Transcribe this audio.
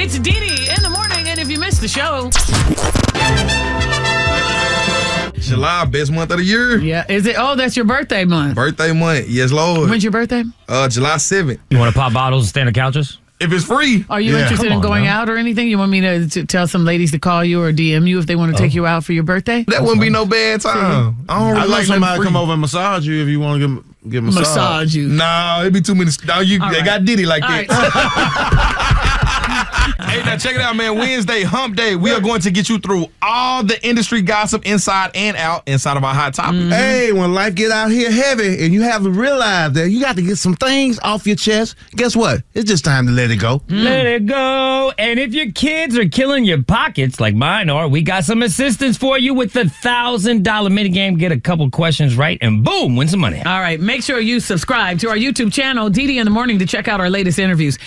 It's Dee in the morning, and if you missed the show... July, best month of the year. Yeah, is it? Oh, that's your birthday month. Birthday month, yes, Lord. When's your birthday? July 7th. You want to pop bottles and stand on couches? If it's free. Are you interested in going out or anything? You want me to tell some ladies to call you or DM you if they want to take you out for your birthday? That wouldn't be no bad time. I don't really I'd like somebody to come over and massage you if you want to get massage. Massage you. No, it'd be too many. No, they got Diddy like that. Hey, now check it out, man. Wednesday, hump day. We are going to get you through all the industry gossip inside and out inside of our hot topics. Hey, when life get out here heavy and you have to realize that you got to get some things off your chest, guess what? It's just time to let it go. Let it go. And if your kids are killing your pockets like mine are, we got some assistance for you with the $1,000 minigame. Get a couple questions right and boom, win some money. All right, make sure you subscribe to our YouTube channel, Dee in the Morning, to check out our latest interviews.